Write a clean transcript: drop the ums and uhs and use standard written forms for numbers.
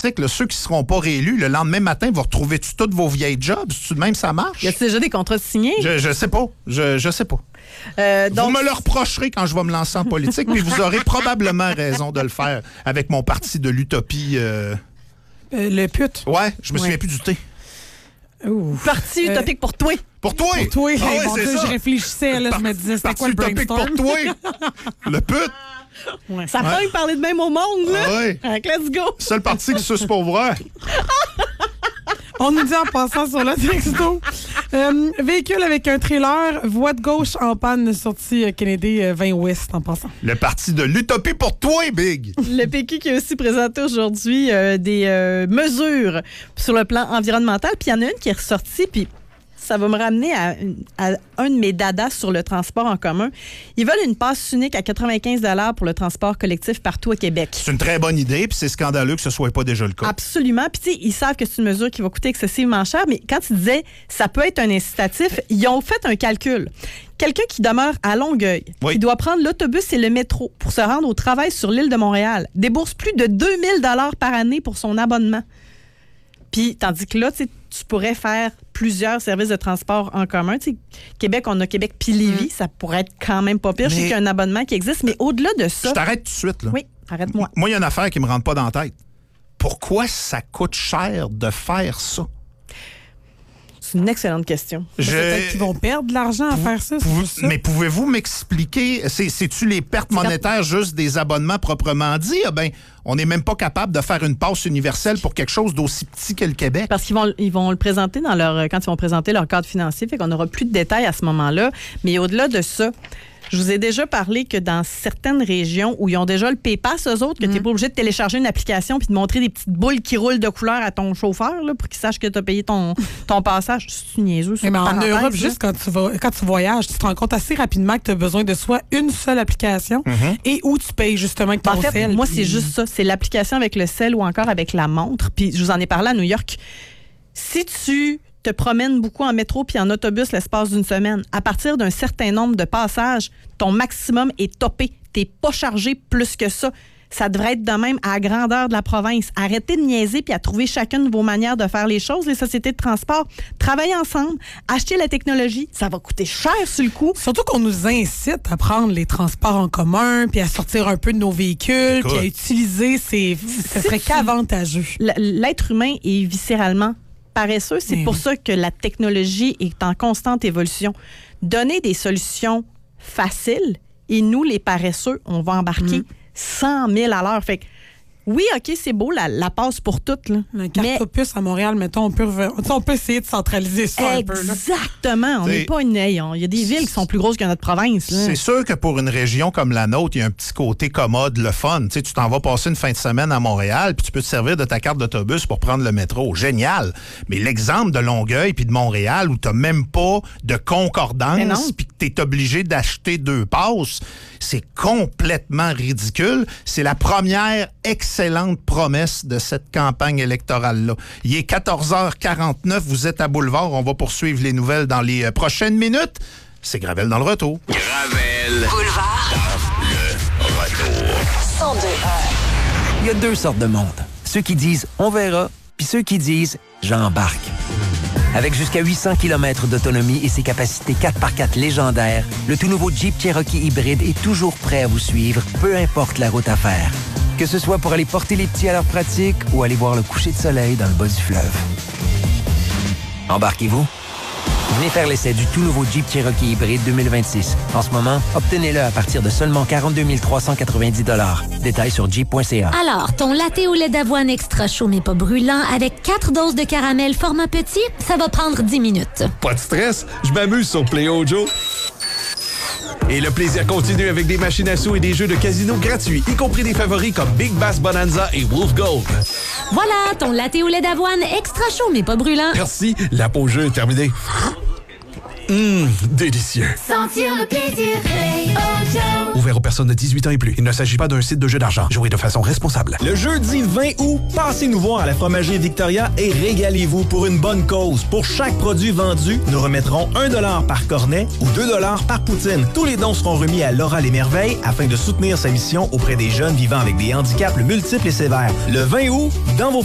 là, ceux qui ne seront pas réélus, le lendemain matin, vous retrouvez-tu toutes vos vieilles jobs? C'est-tu de même ça marche? Y a-t-il déjà des contrats signés? Je sais pas. Je sais pas. Donc... Vous me le reprocherez quand je vais me lancer en politique, puis vous aurez probablement raison de le faire avec mon parti de l'utopie. Le pute. Ouais, je me souviens plus du thé. Parti utopique pour toi. Pour toi! Pour toi, Ah ouais, mon c'est Dieu, ça. je réfléchissais, là, je me disais, c'était quoi le Parti utopique brainstorm? pour toi! Le pute! Ça peut parler de même au monde, là. Ah ouais. Let's go. Seul parti qui suce pour vrai. On nous dit en passant sur le texto. Véhicule avec un trailer, voie de gauche en panne, sortie Kennedy 20 Ouest en passant. Le parti de l'utopie pour toi, Big! Le PQ qui a aussi présenté aujourd'hui des mesures sur le plan environnemental. Puis il y en a une qui est ressortie, puis ça va me ramener à un de mes dadas sur le transport en commun. Ils veulent une passe unique à 95 $ pour le transport collectif partout au Québec. C'est une très bonne idée, puis c'est scandaleux que ce soit pas déjà le cas. Absolument. Puis, tu sais, ils savent que c'est une mesure qui va coûter excessivement cher, mais quand ils disaient ça peut être un incitatif, ils ont fait un calcul. Quelqu'un qui demeure à Longueuil, qui doit prendre l'autobus et le métro pour se rendre au travail sur l'île de Montréal, débourse plus de 2000 $ par année pour son abonnement. Puis, tandis que là, tu pourrais faire plusieurs services de transport en commun. Tu sais, Québec, on a Québec puis Lévis. Ça pourrait être quand même pas pire. Je sais qu'il y a un abonnement qui existe, mais au-delà de ça... Je t'arrête tout de suite, là. Oui, arrête-moi. Moi, il y a une affaire qui me rentre pas dans la tête. Pourquoi ça coûte cher de faire ça? C'est une excellente question. Peut-être qu'ils vont perdre de l'argent à faire ça, c'est ça. Mais pouvez-vous m'expliquer, c'est-tu les pertes monétaires juste des abonnements proprement dit? Ah ben, on n'est même pas capable de faire une passe universelle pour quelque chose d'aussi petit que le Québec. Parce qu'ils vont le présenter quand ils vont présenter leur cadre financier, fait qu'on n'aura plus de détails à ce moment-là. Mais au-delà de ça, je vous ai déjà parlé que dans certaines régions où ils ont déjà le PayPass, eux autres, que tu n'es pas obligé de télécharger une application puis de montrer des petites boules qui roulent de couleur à ton chauffeur là, pour qu'il sache que tu as payé ton passage. C'est niaiseux. Mais en Europe, juste quand tu voyages, tu te rends compte assez rapidement que tu as besoin de soit une seule application et où tu payes justement avec ton sel. Moi, c'est juste ça. C'est l'application avec le sel ou encore avec la montre. Puis je vous en ai parlé à New York. Si tu te promènes beaucoup en métro puis en autobus l'espace d'une semaine, à partir d'un certain nombre de passages, ton maximum est topé. T'es pas chargé plus que ça. Ça devrait être de même à la grandeur de la province. Arrêtez de niaiser puis à trouver chacune vos manières de faire les choses, les sociétés de transport. Travaillez ensemble, achetez la technologie. Ça va coûter cher sur le coup. Surtout qu'on nous incite à prendre les transports en commun puis à sortir un peu de nos véhicules puis à utiliser ce serait qu'avantageux. L'être humain est viscéralement paresseux. C'est pour ça que la technologie est en constante évolution. Donner des solutions faciles et nous, les paresseux, on va embarquer 100 000 à l'heure. Fait que, oui, OK, c'est beau, la passe pour toutes. Là. Un cartopus à Montréal, mettons, on peut essayer de centraliser ça un peu. Exactement. On n'est pas une... Il y a des villes qui sont plus grosses que notre province. Là. C'est sûr que pour une région comme la nôtre, il y a un petit côté commode, le fun. Tu t'en vas passer une fin de semaine à Montréal, puis tu peux te servir de ta carte d'autobus pour prendre le métro. Génial. Mais l'exemple de Longueuil puis de Montréal, où tu n'as même pas de concordance, puis que tu es obligé d'acheter 2 passes, c'est complètement ridicule. C'est la première excellente promesse de cette campagne électorale-là. Il est 14h49, vous êtes à Boulevard. On va poursuivre les nouvelles dans les prochaines minutes. C'est Gravel dans le retour. Gravel. Boulevard. Dans le retour. 102.1. Il y a 2 sortes de monde. Ceux qui disent « on verra », puis ceux qui disent « j'embarque ». Avec jusqu'à 800 km d'autonomie et ses capacités 4x4 légendaires, le tout nouveau Jeep Cherokee hybride est toujours prêt à vous suivre, peu importe la route à faire. Que ce soit pour aller porter les petits à leur pratique ou aller voir le coucher de soleil dans le bas du fleuve. Embarquez-vous? Venez faire l'essai du tout nouveau Jeep Cherokee hybride 2026. En ce moment, obtenez-le à partir de seulement 42 390 $. Détails sur jeep.ca. Alors, ton latte au lait d'avoine extra chaud mais pas brûlant avec 4 doses de caramel format petit, ça va prendre 10 minutes. Pas de stress, je m'amuse sur Play-O-Joe. Et le plaisir continue avec des machines à sous et des jeux de casino gratuits, y compris des favoris comme Big Bass Bonanza et Wolf Gold. Voilà, ton latte au lait d'avoine extra chaud mais pas brûlant. Merci, la pause jeu est terminée. Délicieux. Sentir le plaisir, Play-O-Joe. Ouvert aux personnes de 18 ans et plus. Il ne s'agit pas d'un site de jeu d'argent. Jouez de façon responsable. Le jeudi 20 août, passez nous voir à la Fromagerie Victoria et régalez-vous pour une bonne cause. Pour chaque produit vendu, nous remettrons 1 $ par cornet ou 2 $ par poutine. Tous les dons seront remis à Laura Les Merveilles afin de soutenir sa mission auprès des jeunes vivant avec des handicaps multiples et sévères. Le 20 août, dans vos